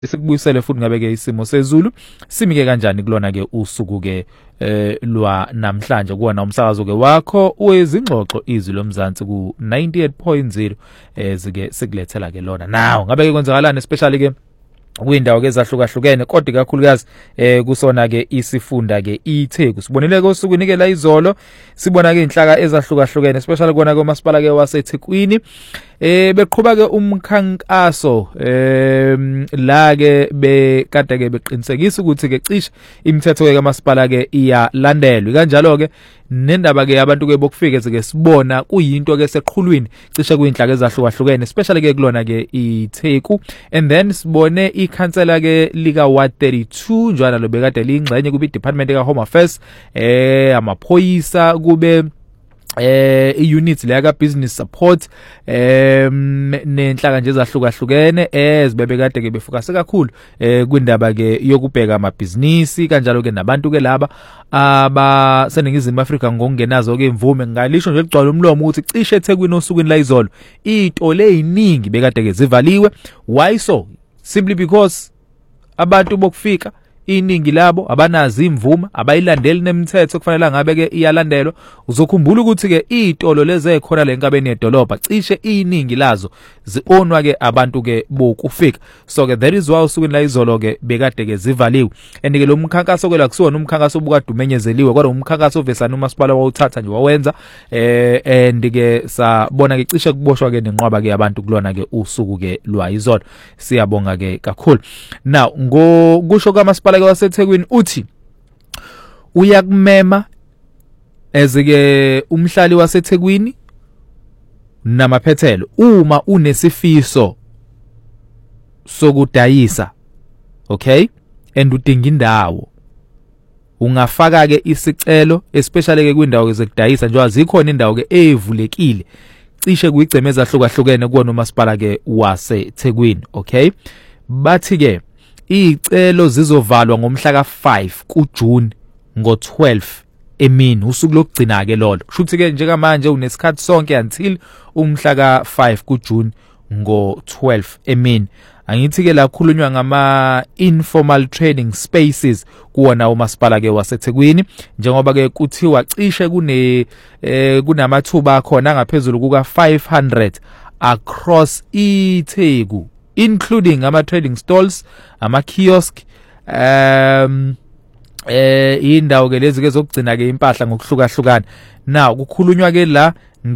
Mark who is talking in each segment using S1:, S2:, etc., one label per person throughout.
S1: Sikubuyisele futhi ngabe ke isimo sezulu simike kanjani kulona ke usuku ke lwa namhlanje kuona umsakazo ke wakho wezingxoxo izwi lomzansi ku 98.0 zike sikulethela ke lona now ngabe ke kwenzakalana especially ke kwindawo ke ezahlukahlukene kodwa kakhulukazi kusona ke isifunda ke iTheku sibonile ke osukwini ke la izolo sibona ke inhlaka ezahlukahlukene especially kona ke umasipala ke waseThekwini beqhubha ke umkhankaso la ke bekade ke beqinisekisa ukuthi ke cishe imithetho ke kamasipala ke iyalandelwa kanjalo ke nendaba ke abantu ke bokufike ke sibona kuyinto ke seqhulwini cishe kuyinhlaka ezahlukahlukene especially ke kulona ke iTheku and then sibone ikhansela ke lika Ward 32 njalo lo bekade lingxenye kubi department ka Home Affairs amaphoyisa kube i-units leya ka business support nenhlaka nje ezahlukahlukene ezibebekade ke befocus kakhulu kwindaba ke yokubheka amabhizinisi kanjalo ke nabantu ke laba abaseningizimu Afrika ngokungenazo ke imvume ngalisho nje ligcwala umlomo ukuthi cishe eThekwini osukwini la izolo izitolo eziningi bekade ke zivaliwe why so simply because abantu bokufika iningi labo abanazi imvume abayilandeli nemithetho kufanele ngabe ke iyalandelwa uzokhumbula ukuthi ke izitolo lezi ekhona lenkabeni yedolobha cishe iningi lazo zionwa ke abantu ke bokufika so ke that is why usukwini la izolo ke bekade ke zivaliwe and ke lo mkhankaso ke la kusiona umkhankaso obukade umenyezeliwe kodwa umkhankaso ovesana umasipala wawuthatha nje wawenza and ke sabona ke cishe kuboshwa ke nenqwaba ke abantu kulona ke usuku ke lwa izolo siyabonga ke kakhulu now ngokusho kamasipala waseThekwini uthi uyakumema ezike umhlali waseThekwini namaphethelo uma unesifiso sokudayisa okay and udinga indawo ungafaka ke isicelo especially ke kwindawo ezekudayisa nje azikhona indawo ke evulekile cishe kuyigcemeza hlukahlukene kuona umasipala ke waseThekwini okay bathi ke izicelo zizovalwa ngomhla ka5 kuJune ngo12 emini usuku lokugcina ke lolo kushuthi ke njengamanje unesikhathi sonke until umhla ka5 kuJune ngo12 emini angithi ke la khulunywa ngama informal trading spaces kuona umasipala ke waseThekwini njengoba ke kuthiwa cishe kunamathuba khona ngaphezulu kuka 500 across iTheku including ama trading stalls ama kiosk indawo ke lezi ke zokugcina ke impahla ngokuhlukahlukana now kukhulunywa ke la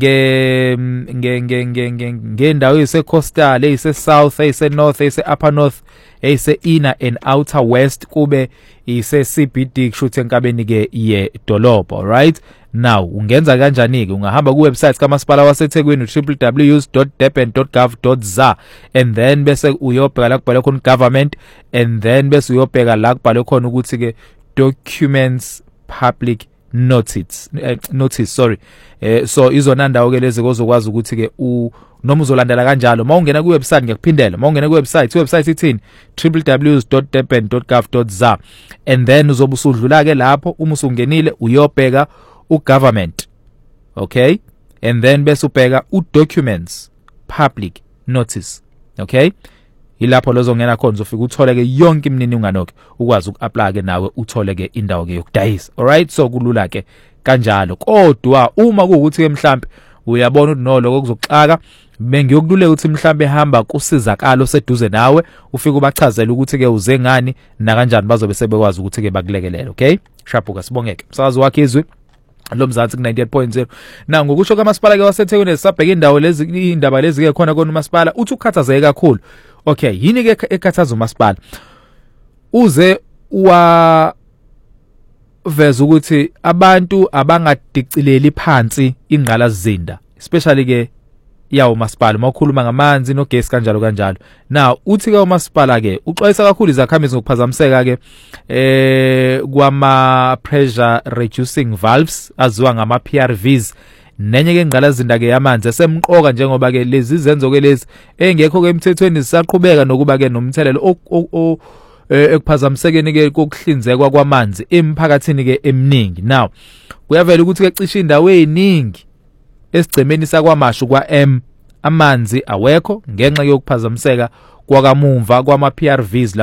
S1: ngendawo ezise coastal ezise south ezise north ezise upper north ezise inner and outer west kube ise CBD kushuthi enkabeni ke yedolobha right now ungenza kanjani ke ungahamba ku website kamasipala waseThekwini www.durban.gov.za and then bese uyobheka la kubhalwe khona government and then bese uyobheka la kubhalwe khona ukuthi ke documents public notice so izona ndawo ke lezi kozokwazi ukuthi ke noma uzolandela kanjalo mawungena ku website ngiyakuphindela mawungena ku website ithini www.durban.gov.za and then uzobusudlula ke lapho uma usungenile uyobheka ugovernment okay and then bese ubheka udocuments public notice okay ilapho lozongena khona uzofika uthole ke yonke imininingwane yakho ukwazi ukuapply ke nawe uthole ke indawo ke yokudayisa alright so kulula ke kanjalo kodwa uma kuukuthi ke mhlambe uyabona ukuthi no lokho kuzoxaka bengiyokululeka ukuthi mhlambe ehamba kusizakalo seduze nawe ufike ubachazela ukuthi ke uze ngani na kanjani bazobe sebekwazi ukuthi ke bakulekelele okay shaphuka sibongeke msakazi wakhe izwi lomzansi ku 98.0 na ngokusho kamasipala ke waseThekwini sabheka indawo lezi indaba lezi ke khona kona umasipala uthi ukhathazeke kakhulu okay yini ke ekhathaza umasipala uze veza ukuthi abantu abangadicileli phansi ingqalazinda especially ke yawo masipala makhuluma ngamanzi nogesi kanjalo now uthi ke umasipala ke uxwayisa kakhulu izakhamizi ngokuphazamiseka ke kwama pressure reducing valves aziwa ngama PRVs nenye ke ingqalazinda ke yamanzi esemqoka njengoba ke lezi zenzo ke lezi engekho ke emthethweni zisaqhubeka nokuba ke nomthelelo ekuphazamisekeni ke kokuhlinzekwa kwamanzi emphakathini ke eminingi now kuyavela ukuthi ke cishe indawo eziningi esigcemeni sakwamashu kwa amanzi awekho ngenxa yokuphazamiseka kwakamumva kwama PRVs